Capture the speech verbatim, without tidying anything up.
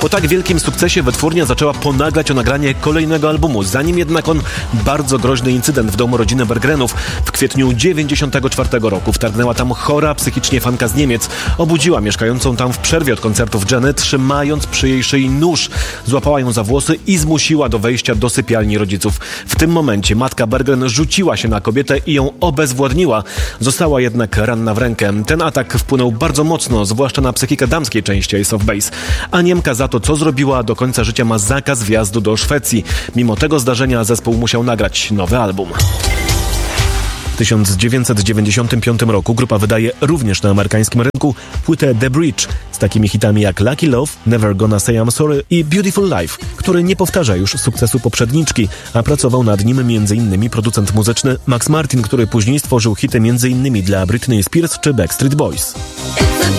Po tak wielkim sukcesie wytwórnia zaczęła ponaglać o nagranie kolejnego albumu, zanim jednak on bardzo groźny incydent w domu rodziny Berggrenów. W kwietniu dziewięćdziesiątego czwartego roku wtargnęła tam chora psychicznie fanka z Niemiec. Obudziła mieszkającą tam w przerwie od koncertów Jenny, trzymając przy jej szyi nóż. Złapała ją za włosy i zmusiła do wejścia do sypialni rodziców. W tym momencie matka Berggren rzuciła się na kobietę i ją obezwładniła. Została jednak ranna w rękę. Ten atak wpłynął bardzo mocno, zwłaszcza na psychikę damskiej części Ace of Base. A Niemka za to, co zrobiła, do końca życia ma zakaz wjazdu do Szwecji. Mimo tego zdarzenia zespół musiał nagrać nowy album. W tysiąc dziewięćset dziewięćdziesiątym piątym roku grupa wydaje również na amerykańskim rynku płytę The Bridge z takimi hitami jak Lucky Love, Never Gonna Say I'm Sorry i Beautiful Life, który nie powtarza już sukcesu poprzedniczki, a pracował nad nim m.in. producent muzyczny Max Martin, który później stworzył hity m.in. dla Britney Spears czy Backstreet Boys.